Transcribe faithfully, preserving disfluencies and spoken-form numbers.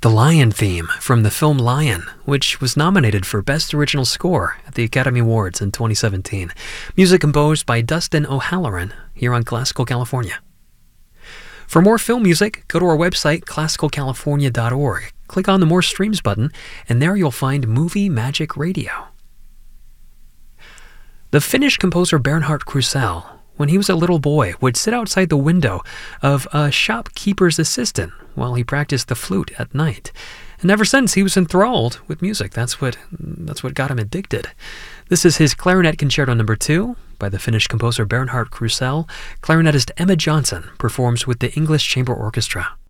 The Lion theme from the film Lion, which was nominated for Best Original Score at the Academy Awards in twenty seventeen. Music composed by Dustin O'Halloran here on Classical California. For more film music, go to our website, classical california dot org. Click on the More Streams button, and there you'll find Movie Magic Radio. The Finnish composer Bernhard Krusell, when he was a little boy, would sit outside the window of a shopkeeper's assistant while he practiced the flute at night. And ever since, he was enthralled with music. That's what that's what got him addicted. This is his Clarinet Concerto Number Two by the Finnish composer Bernhard Krusell. Clarinetist Emma Johnson performs with the English Chamber Orchestra.